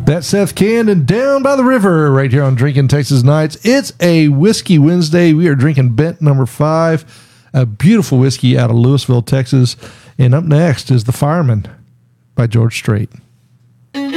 That's Seth Candon Down by the River right here on Drinking Texas Nights. It's a Whiskey Wednesday. We are drinking Bent number 5, a beautiful whiskey out of Louisville, Texas. And up next is The Fireman by George Strait.